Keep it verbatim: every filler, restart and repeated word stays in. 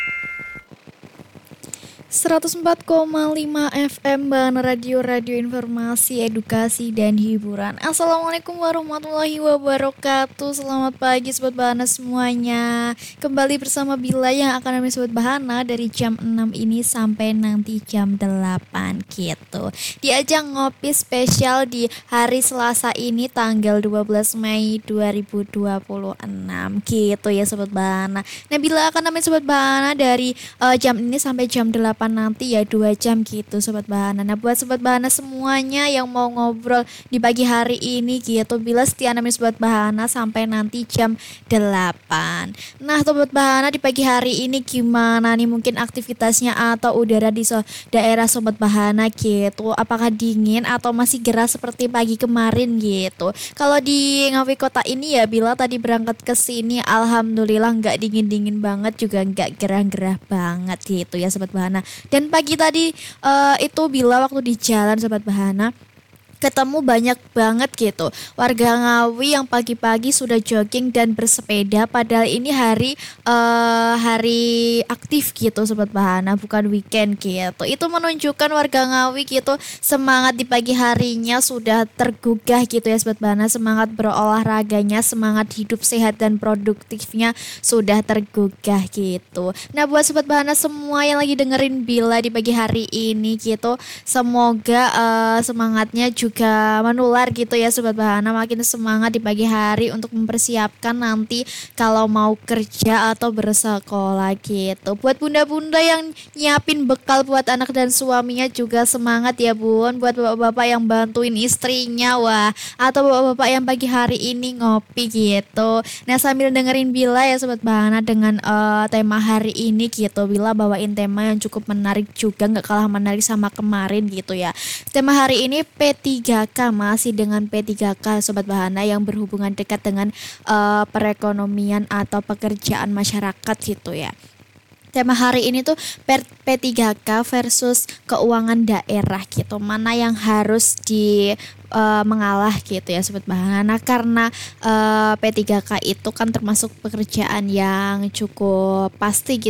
seratus empat koma lima F M Bana Radio Radio Informasi, Edukasi, dan Hiburan. Assalamualaikum warahmatullahi wabarakatuh. Selamat pagi Sobat Bahana semuanya. Kembali bersama Bila yang akan menemani Sobat Bahana dari jam enam ini sampai nanti jam delapan gitu. Di ajang ngopi spesial di hari Selasa ini tanggal dua belas Mei dua ribu dua puluh enam gitu ya Sobat Bahana. Nah, Bila akan menemani Sobat Bahana dari uh, jam ini sampai jam delapan nanti ya, dua jam gitu Sobat Bahana. Nah, buat Sobat Bahana semuanya yang mau ngobrol di pagi hari ini gitu, Bila setia nemenin Sobat Bahana sampai nanti jam delapan. Nah, Sobat Bahana di pagi hari ini gimana nih mungkin aktivitasnya atau udara di so- daerah Sobat Bahana gitu? Apakah dingin atau masih gerah seperti pagi kemarin gitu? Kalau di Ngawi Kota ini ya, Bila tadi berangkat ke sini alhamdulillah nggak dingin-dingin banget juga nggak gerah-gerah banget gitu ya Sobat Bahana. Dan pagi tadi eh, itu Bila waktu di jalan Sobat Bahana ketemu banyak banget gitu warga Ngawi yang pagi-pagi sudah jogging dan bersepeda, padahal ini hari eh, hari aktif gitu Sobat Bahana, bukan weekend gitu. Itu menunjukkan warga Ngawi gitu semangat di pagi harinya sudah tergugah gitu ya Sobat Bahana, semangat berolahraganya, semangat hidup sehat dan produktifnya sudah tergugah gitu. Nah, buat Sobat Bahana semua yang lagi dengerin Bila di pagi hari ini gitu, semoga eh, semangatnya juga menular gitu ya Sobat Bahana, makin semangat di pagi hari untuk mempersiapkan nanti kalau mau kerja atau bersekolah gitu. Buat bunda-bunda yang nyiapin bekal buat anak dan suaminya juga semangat ya Bun. Buat bapak-bapak yang bantuin istrinya, wah, atau bapak-bapak yang pagi hari ini ngopi gitu. Nah, sambil dengerin Bila ya Sobat Bahana dengan eh, tema hari ini gitu, Bila bawain tema yang cukup menarik juga, nggak kalah menarik sama kemarin gitu ya. Tema hari ini P tiga K, masih dengan P tiga K Sobat Bahana yang berhubungan dekat dengan eh, perekonomian atau pekerjaan masyarakat gitu ya. Tema hari ini tuh per- P tiga K versus keuangan daerah gitu. Mana yang harus di eh, mengalah gitu ya Sobat Bahana, karena eh, P tiga K itu kan termasuk pekerjaan yang cukup pasti